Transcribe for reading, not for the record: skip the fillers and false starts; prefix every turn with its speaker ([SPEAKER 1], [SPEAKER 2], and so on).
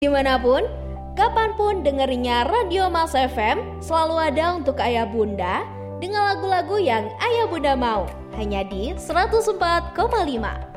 [SPEAKER 1] Dimanapun, kapanpun dengerinya Radio Mas FM, selalu ada untuk ayah bunda dengan lagu-lagu yang ayah bunda mau. Hanya di 104,5.